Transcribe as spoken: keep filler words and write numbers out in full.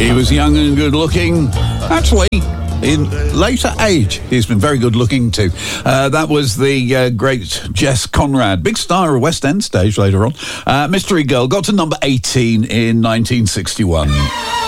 He was young and good looking. Actually, in later age, he's been very good looking too. Uh, that was the uh, great Jess Conrad, big star of West End stage later on. Uh, Mystery Girl got to number eighteen in nineteen sixty-one.